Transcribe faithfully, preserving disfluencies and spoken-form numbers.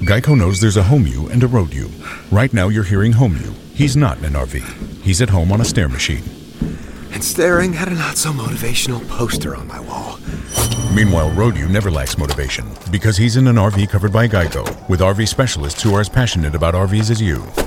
Geico knows there's a home you and a road you. Right now you're hearing home you. He's not in an R V. He's at home on a stair machine. And staring at a not-so-motivational poster on my wall. Meanwhile, road you never lacks motivation because he's in an R V covered by Geico with R V specialists who are as passionate about R Vs as you.